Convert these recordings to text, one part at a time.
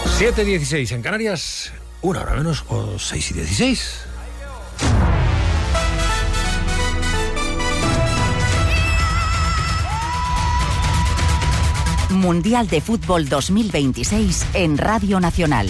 7:16 en Canarias, una hora menos, o 6:16. Mundial de Fútbol 2026 en Radio Nacional.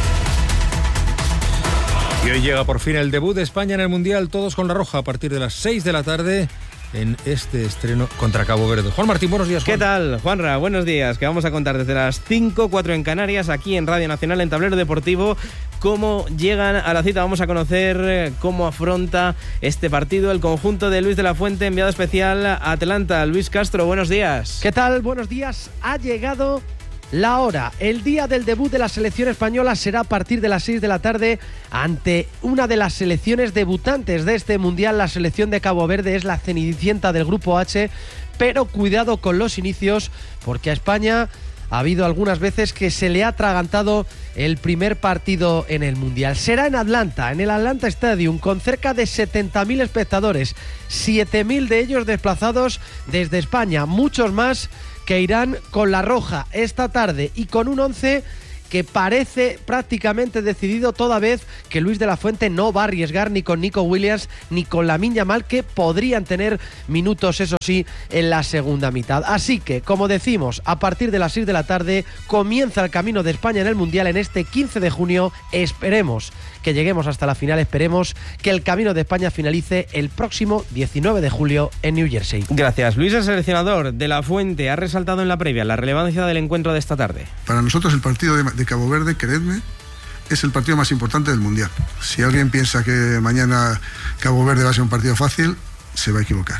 Y hoy llega por fin el debut de España en el Mundial, todos con la roja, a partir de las 6 de la tarde en este estreno contra Cabo Verde. Juan Martín, buenos días, Juan. ¿Qué tal, Juanra? Buenos días, que vamos a contar desde las 5, 4 en Canarias, aquí en Radio Nacional, en Tablero Deportivo, cómo llegan a la cita. Vamos a conocer cómo afronta este partido el conjunto de Luis de la Fuente, enviado especial a Atlanta. Luis Castro, buenos días. ¿Qué tal? Buenos días. Ha llegado la hora. El día del debut de la selección española será a partir de las 6 de la tarde ante una de las selecciones debutantes de este Mundial. La selección de Cabo Verde es la cenicienta del Grupo H, pero cuidado con los inicios, porque a España ha habido algunas veces que se le ha atragantado el primer partido en el Mundial. Será en Atlanta, en el Atlanta Stadium, con cerca de 70.000 espectadores, 7.000 de ellos desplazados desde España, muchos más que irán con la roja esta tarde y con un 11 que parece prácticamente decidido, toda vez que Luis de la Fuente no va a arriesgar ni con Nico Williams ni con Lamine Yamal, que podrían tener minutos, eso sí, en la segunda mitad. Así que, como decimos, a partir de las 6 de la tarde comienza el camino de España en el Mundial en este 15 de junio. Esperemos que lleguemos hasta la final, esperemos que el camino de España finalice el próximo 19 de julio en New Jersey. Gracias. Luis, el seleccionador de la Fuente, ha resaltado en la previa la relevancia del encuentro de esta tarde. Para nosotros el partido de Cabo Verde, creedme, es el partido más importante del Mundial. Si alguien piensa que mañana Cabo Verde va a ser un partido fácil, se va a equivocar.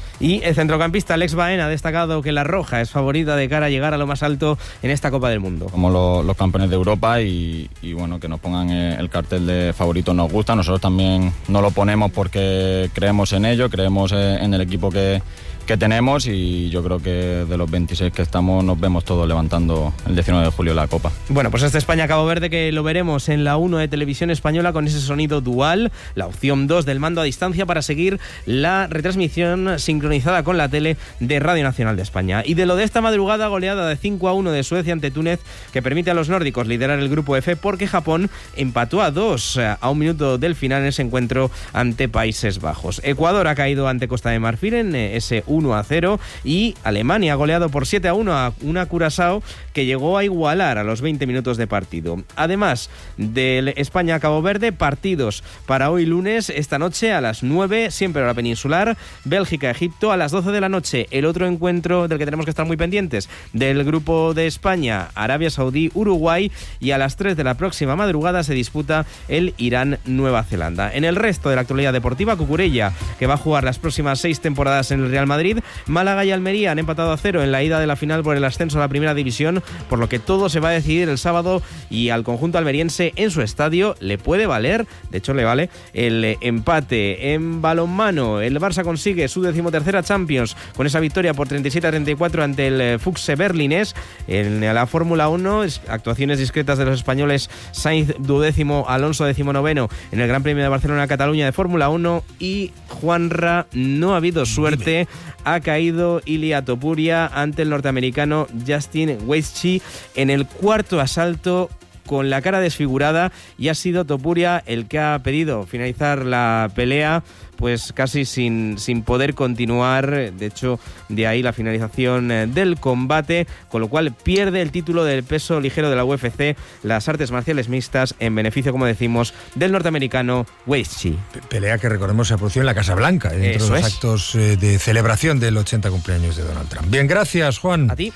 Y el centrocampista Alex Baena ha destacado que la roja es favorita de cara a llegar a lo más alto en esta Copa del Mundo. Como los campeones de Europa y bueno, que nos pongan el cartel de favorito nos gusta. Nosotros también no lo ponemos porque creemos en ello, creemos en el equipo que tenemos, y yo creo que de los 26 que estamos nos vemos todos levantando el 19 de julio la Copa. Bueno, pues este España-Cabo Verde, que lo veremos en la 1 de Televisión Española con ese sonido dual, la opción 2 del mando a distancia para seguir la retransmisión sincronizada con la tele de Radio Nacional de España. Y de lo de esta madrugada, goleada de 5-1 de Suecia ante Túnez, que permite a los nórdicos liderar el grupo F, porque Japón empató a 2 a un minuto del final en ese encuentro ante Países Bajos. Ecuador ha caído ante Costa de Marfil en ese 1-0, y Alemania ha goleado por 7-1 a una Curazao que llegó a igualar a los 20 minutos de partido. Además del España-Cabo Verde, partidos para hoy lunes, esta noche a las 9, siempre hora peninsular, Bélgica-Egipto a las 12 de la noche. El otro encuentro del que tenemos que estar muy pendientes, del grupo de España, Arabia Saudí-Uruguay, y a las 3 de la próxima madrugada se disputa el Irán-Nueva Zelanda. En el resto de la actualidad deportiva, Cucurella, que va a jugar las próximas 6 temporadas en el Real Madrid. Málaga y Almería han empatado a 0 en la ida de la final por el ascenso a la primera división, por lo que todo se va a decidir el sábado, y al conjunto almeriense en su estadio le puede valer, de hecho le vale, el empate. En balonmano, el Barça consigue su 13ª Champions con esa victoria por 37-34 ante el Fuchse berlinés. En la Fórmula 1, actuaciones discretas de los españoles Sainz 12º, Alonso 19º en el Gran Premio de Barcelona-Cataluña de Fórmula 1, y Juanra, no ha habido suerte. Ha caído Ilia Topuria ante el norteamericano Justin Gaethje en el cuarto asalto, con la cara desfigurada, y ha sido Topuria el que ha pedido finalizar la pelea, pues casi sin poder continuar. De hecho, de ahí la finalización del combate, con lo cual pierde el título del peso ligero de la UFC, las artes marciales mixtas, en beneficio, como decimos, del norteamericano Gaethje. Pelea que, recordemos, se produjo en la Casa Blanca, dentro de los actos de celebración del 80 cumpleaños de Donald Trump. Bien, gracias, Juan. A ti.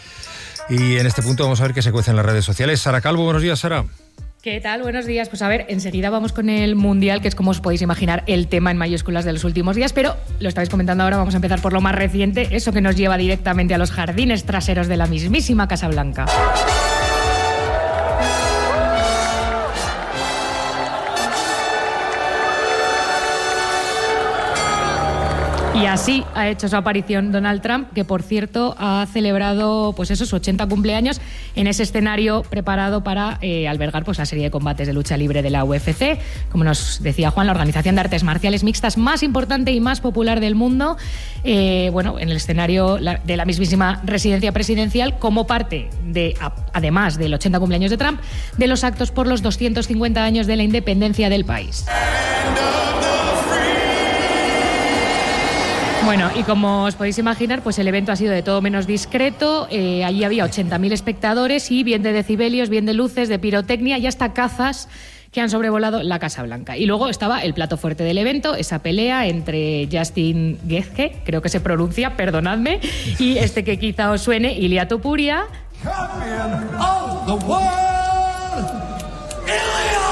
Y en este punto vamos a ver qué se cuece en las redes sociales. Sara Calvo, buenos días, Sara. ¿Qué tal? Buenos días. Pues a ver, enseguida vamos con el Mundial, que es, como os podéis imaginar, el tema en mayúsculas de los últimos días, pero lo estáis comentando ahora, vamos a empezar por lo más reciente, eso que nos lleva directamente a los jardines traseros de la mismísima Casa Blanca. Y así ha hecho su aparición Donald Trump, que por cierto ha celebrado pues eso, su 80 cumpleaños en ese escenario preparado para albergar pues la serie de combates de lucha libre de la UFC. Como nos decía Juan, la organización de artes marciales mixtas más importante y más popular del mundo. En el escenario de la mismísima residencia presidencial, como parte de, además del 80 cumpleaños de Trump, de los actos por los 250 años de la independencia del país. Bueno, y como os podéis imaginar, pues el evento ha sido de todo menos discreto. Allí había 80.000 espectadores y bien de decibelios, bien de luces, de pirotecnia y hasta cazas que han sobrevolado la Casa Blanca. Y luego estaba el plato fuerte del evento, esa pelea entre Justin Gaethje, creo que se pronuncia, perdonadme, y este que quizá os suene, Ilia Topuria. Champion of the world, Ilia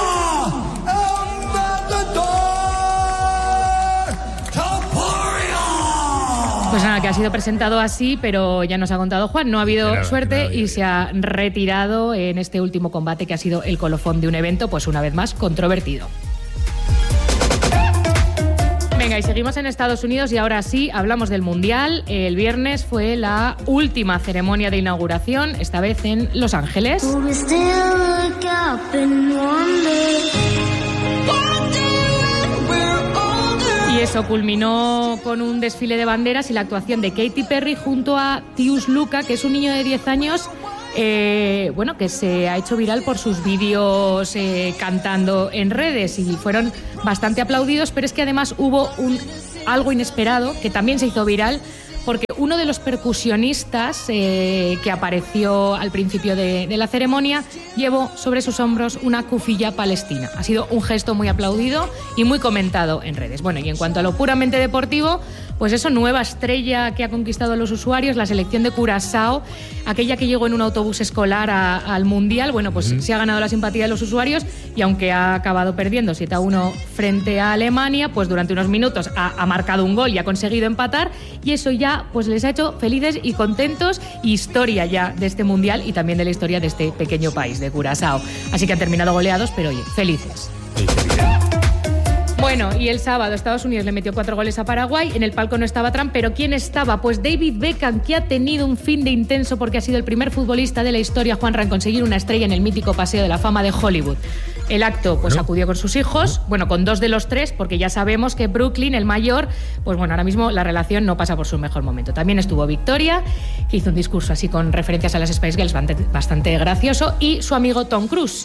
Pues nada, que ha sido presentado así, pero ya nos ha contado Juan, no ha habido suerte y se ha retirado en este último combate que ha sido el colofón de un evento, pues una vez más, controvertido. Venga, y seguimos en Estados Unidos y ahora sí, hablamos del Mundial. El viernes fue la última ceremonia de inauguración, esta vez en Los Ángeles. Y eso culminó con un desfile de banderas y la actuación de Katy Perry junto a Tius Luca, que es un niño de 10 años que se ha hecho viral por sus vídeos cantando en redes y fueron bastante aplaudidos, pero es que además hubo algo inesperado que también se hizo viral, porque uno de los percusionistas que apareció al principio de la ceremonia llevó sobre sus hombros una kufiyá palestina. Ha sido un gesto muy aplaudido y muy comentado en redes. Bueno, y en cuanto a lo puramente deportivo, pues eso, nueva estrella que ha conquistado a los usuarios, la selección de Curazao, aquella que llegó en un autobús escolar al Mundial, bueno, pues se ha ganado la simpatía de los usuarios y aunque ha acabado perdiendo 7-1 frente a Alemania, pues durante unos minutos ha marcado un gol y ha conseguido empatar y eso ya pues les ha hecho felices y contentos, historia ya de este Mundial y también de la historia de este pequeño país, de Curazao. Así que han terminado goleados, pero oye, felices. Bueno, y el sábado Estados Unidos le metió 4 goles a Paraguay. En el palco no estaba Trump, pero ¿quién estaba? Pues David Beckham, que ha tenido un fin de intenso porque ha sido el primer futbolista de la historia, Juanra, en conseguir una estrella en el mítico Paseo de la Fama de Hollywood. El acto, pues acudió con sus hijos, bueno, con 2 de los 3, porque ya sabemos que Brooklyn, el mayor, pues bueno, ahora mismo la relación no pasa por su mejor momento. También estuvo Victoria, que hizo un discurso así con referencias a las Spice Girls bastante gracioso, y su amigo Tom Cruise.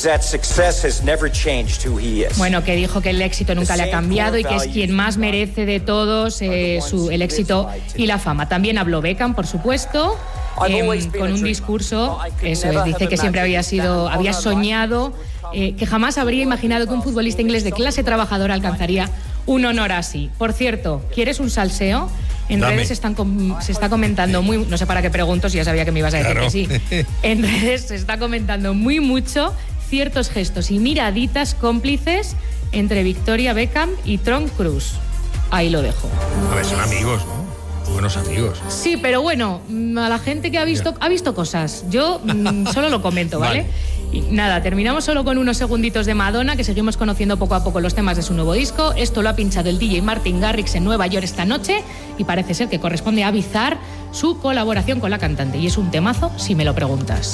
Bueno, que dijo que el éxito nunca le ha cambiado y que es quien más merece de todos el éxito y la fama. También habló Beckham, por supuesto, con un discurso, eso es, dice que siempre había soñado, que jamás habría imaginado que un futbolista inglés de clase trabajadora alcanzaría un honor así. Por cierto, ¿quieres un salseo? En redes se está comentando muy... No sé para qué pregunto, si ya sabía que me ibas a decir que sí. En redes se está comentando mucho ciertos gestos y miraditas cómplices entre Victoria Beckham y Tom Cruise. Ahí lo dejo. A ver, son amigos, ¿no? Buenos amigos. Sí, pero bueno, a la gente que ha visto cosas. Yo solo lo comento, ¿vale? Y nada, terminamos solo con unos segunditos de Madonna, que seguimos conociendo poco a poco los temas de su nuevo disco. Esto lo ha pinchado el DJ Martin Garrix en Nueva York esta noche y parece ser que corresponde a Bizarre su colaboración con la cantante. Y es un temazo, si me lo preguntas.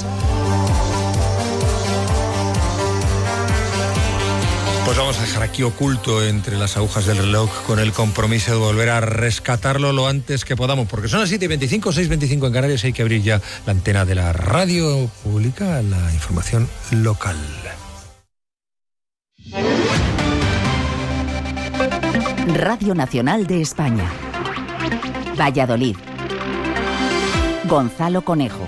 Pues vamos a dejar aquí oculto entre las agujas del reloj con el compromiso de volver a rescatarlo lo antes que podamos, porque son las 7:25, 6:25 en Canarias, hay que abrir ya la antena de la radio pública, la información local. Radio Nacional de España. Valladolid. Gonzalo Conejo.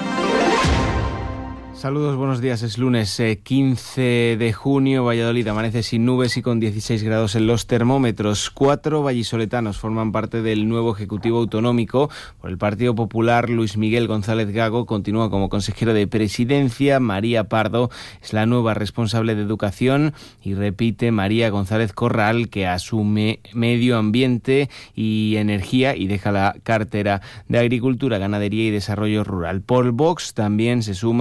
Saludos, buenos días. Es lunes 15 de junio. Valladolid amanece sin nubes y con 16 grados en los termómetros. 4 vallisoletanos forman parte del nuevo Ejecutivo Autonómico. Por el Partido Popular, Luis Miguel González Gago continúa como consejero de Presidencia. María Pardo es la nueva responsable de Educación y repite María González Corral, que asume Medio Ambiente y Energía y deja la cartera de Agricultura, Ganadería y Desarrollo Rural. Por Vox también se suma José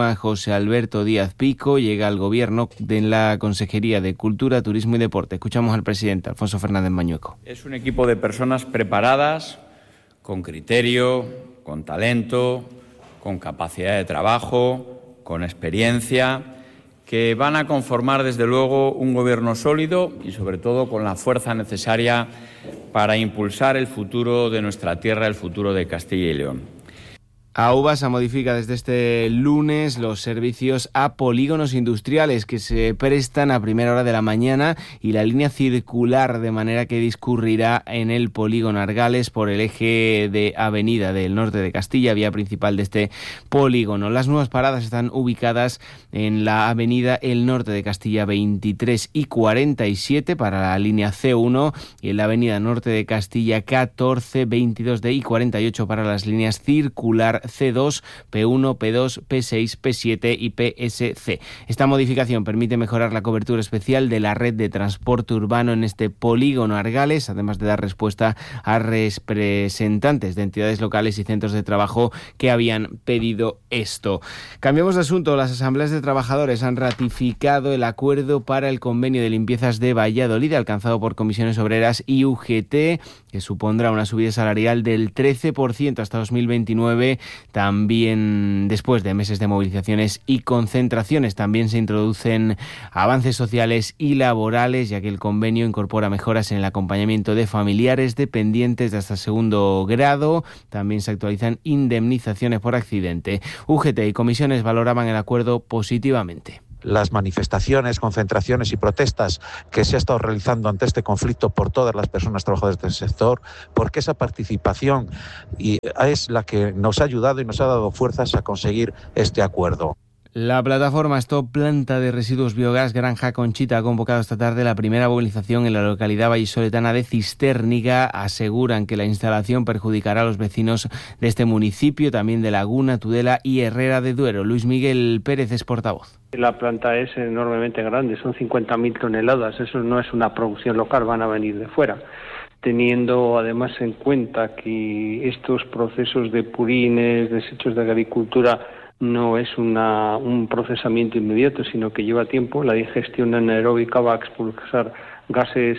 José Alberto Díaz Pico llega al gobierno de la Consejería de Cultura, Turismo y Deporte. Escuchamos al presidente, Alfonso Fernández Mañueco. Es un equipo de personas preparadas, con criterio, con talento, con capacidad de trabajo, con experiencia, que van a conformar desde luego un gobierno sólido y sobre todo con la fuerza necesaria para impulsar el futuro de nuestra tierra, el futuro de Castilla y León. Aubasa modifica desde este lunes los servicios a polígonos industriales que se prestan a primera hora de la mañana y la línea circular, de manera que discurrirá en el polígono Argales por el eje de Avenida del Norte de Castilla, vía principal de este polígono. Las nuevas paradas están ubicadas en la Avenida El Norte de Castilla 23 y 47 para la línea C1 y en la Avenida Norte de Castilla 14, 22D y 48 para las líneas circular C2, P1, P2, P6, P7 y PSC. Esta modificación permite mejorar la cobertura especial de la red de transporte urbano en este polígono Argales, además de dar respuesta a representantes de entidades locales y centros de trabajo que habían pedido esto. Cambiamos de asunto. Las asambleas de trabajadores han ratificado el acuerdo para el convenio de limpiezas de Valladolid alcanzado por Comisiones Obreras y UGT, que supondrá una subida salarial del 13% hasta 2029. También después de meses de movilizaciones y concentraciones, también se introducen avances sociales y laborales, ya que el convenio incorpora mejoras en el acompañamiento de familiares dependientes de hasta segundo grado. También se actualizan indemnizaciones por accidente. UGT y comisiones valoraban el acuerdo positivamente. Las manifestaciones, concentraciones y protestas que se ha estado realizando ante este conflicto por todas las personas trabajadoras del sector, porque esa participación es la que nos ha ayudado y nos ha dado fuerzas a conseguir este acuerdo. La plataforma Stop Planta de Residuos Biogás Granja Conchita ha convocado esta tarde la primera movilización en la localidad vallisoletana de Cistérniga. Aseguran que la instalación perjudicará a los vecinos de este municipio, también de Laguna, Tudela y Herrera de Duero. Luis Miguel Pérez es portavoz. La planta es enormemente grande, son 50.000 toneladas, eso no es una producción local, van a venir de fuera. Teniendo además en cuenta que estos procesos de purines, desechos de agricultura, no es un procesamiento inmediato, sino que lleva tiempo. La digestión anaeróbica va a expulsar gases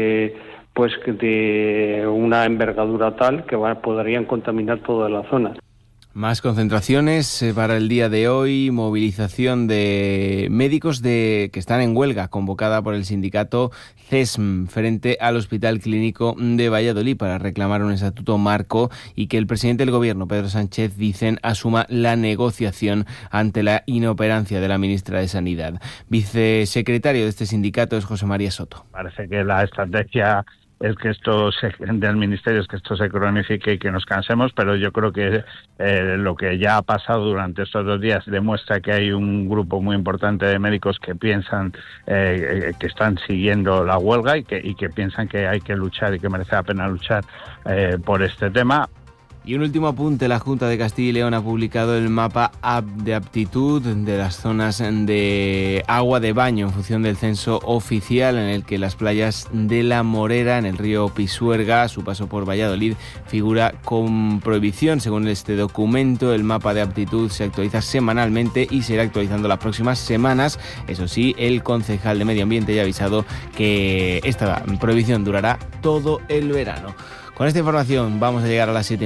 pues de una envergadura tal que podrían contaminar toda la zona. Más concentraciones para el día de hoy, movilización de médicos que están en huelga, convocada por el sindicato CESM, frente al Hospital Clínico de Valladolid para reclamar un estatuto marco y que el presidente del Gobierno, Pedro Sánchez, dicen, asuma la negociación ante la inoperancia de la ministra de Sanidad. Vicesecretario de este sindicato es José María Soto. Parece que la estrategia es que del Ministerio es que esto se cronifique y que nos cansemos, pero yo creo que lo que ya ha pasado durante estos 2 días demuestra que hay un grupo muy importante de médicos que piensan que están siguiendo la huelga y que piensan que hay que luchar y que merece la pena luchar por este tema. Y un último apunte, la Junta de Castilla y León ha publicado el mapa de aptitud de las zonas de agua de baño en función del censo oficial, en el que las playas de La Morera, en el río Pisuerga, a su paso por Valladolid, figura con prohibición. Según este documento, el mapa de aptitud se actualiza semanalmente y se irá actualizando las próximas semanas. Eso sí, el concejal de Medio Ambiente ya ha avisado que esta prohibición durará todo el verano. Con esta información vamos a llegar a las 7:30.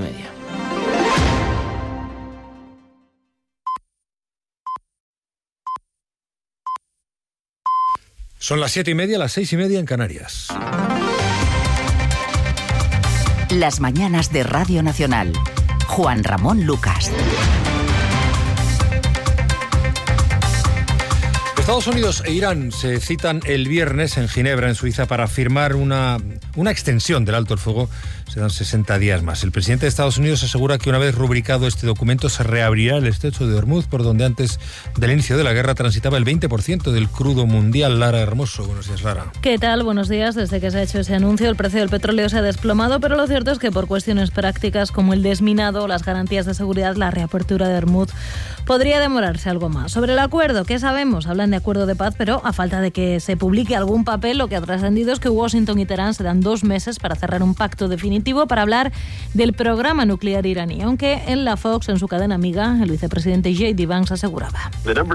Son las 7:30, las 6:30 en Canarias. Las mañanas de Radio Nacional. Juan Ramón Lucas. Estados Unidos e Irán se citan el viernes en Ginebra, en Suiza, para firmar una extensión del alto el fuego. Serán 60 días más. El presidente de Estados Unidos asegura que una vez rubricado este documento se reabrirá el estrecho de Hormuz, por donde antes del inicio de la guerra transitaba el 20% del crudo mundial. Lara Hermoso, buenos días, Lara. ¿Qué tal? Buenos días. Desde que se ha hecho ese anuncio, el precio del petróleo se ha desplomado, pero lo cierto es que por cuestiones prácticas como el desminado, las garantías de seguridad, la reapertura de Hormuz podría demorarse algo más. Sobre el acuerdo, ¿qué sabemos? Hablan de acuerdo de paz, pero a falta de que se publique algún papel, lo que ha trascendido es que Washington y Teherán se dan 2 meses para cerrar un pacto definitivo definitivo para hablar del programa nuclear iraní, aunque en la Fox, en su cadena amiga, el vicepresidente J.D. Vance aseguraba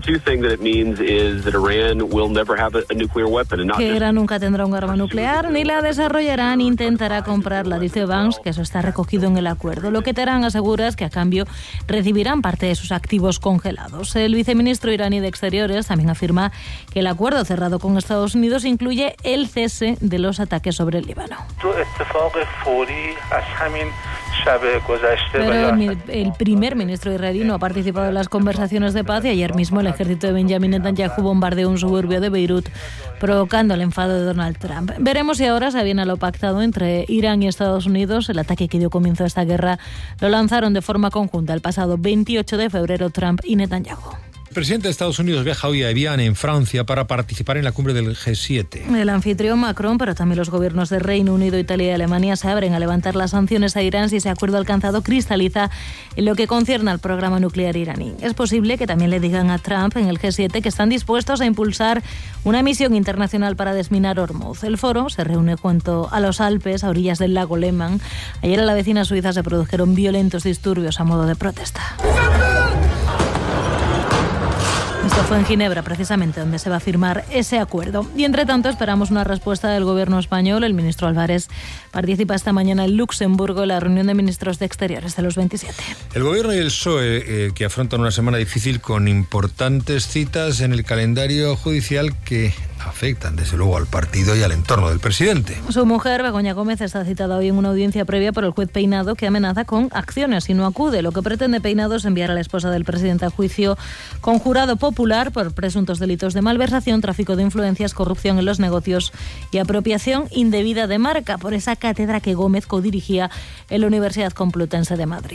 que Irán nunca tendrá un arma nuclear, ni la desarrollará ni intentará comprarla, dice Vance, que eso está recogido en el acuerdo. Lo que Teherán asegura es que a cambio recibirán parte de sus activos congelados. El viceministro iraní de Exteriores también afirma que el acuerdo cerrado con Estados Unidos incluye el cese de los ataques sobre el Líbano. Pero el primer ministro israelí no ha participado en las conversaciones de paz y ayer mismo el ejército de Benjamin Netanyahu bombardeó un suburbio de Beirut, provocando el enfado de Donald Trump. Veremos si ahora se aviene a lo pactado entre Irán y Estados Unidos. El ataque que dio comienzo a esta guerra lo lanzaron de forma conjunta el pasado 28 de febrero Trump y Netanyahu. El presidente de Estados Unidos viaja hoy a Evian, en Francia, para participar en la cumbre del G7. El anfitrión Macron, pero también los gobiernos de Reino Unido, Italia y Alemania se abren a levantar las sanciones a Irán si ese acuerdo alcanzado cristaliza en lo que concierne al programa nuclear iraní. Es posible que también le digan a Trump en el G7 que están dispuestos a impulsar una misión internacional para desminar Hormuz. El foro se reúne junto a los Alpes, a orillas del lago Lehmann. Ayer en la vecina Suiza se produjeron violentos disturbios a modo de protesta. Esto fue en Ginebra, precisamente, donde se va a firmar ese acuerdo. Y, entre tanto, esperamos una respuesta del gobierno español. El ministro Álvarez participa esta mañana en Luxemburgo en la reunión de ministros de Exteriores de los 27. El gobierno y el PSOE, que afrontan una semana difícil con importantes citas en el calendario judicial que afectan, desde luego, al partido y al entorno del presidente. Su mujer, Begoña Gómez, está citada hoy en una audiencia previa por el juez Peinado, que amenaza con acciones si no acude. Lo que pretende Peinado es enviar a la esposa del presidente a juicio con jurado popular por presuntos delitos de malversación, tráfico de influencias, corrupción en los negocios y apropiación indebida de marca, por esa cátedra que Gómez codirigía en la Universidad Complutense de Madrid.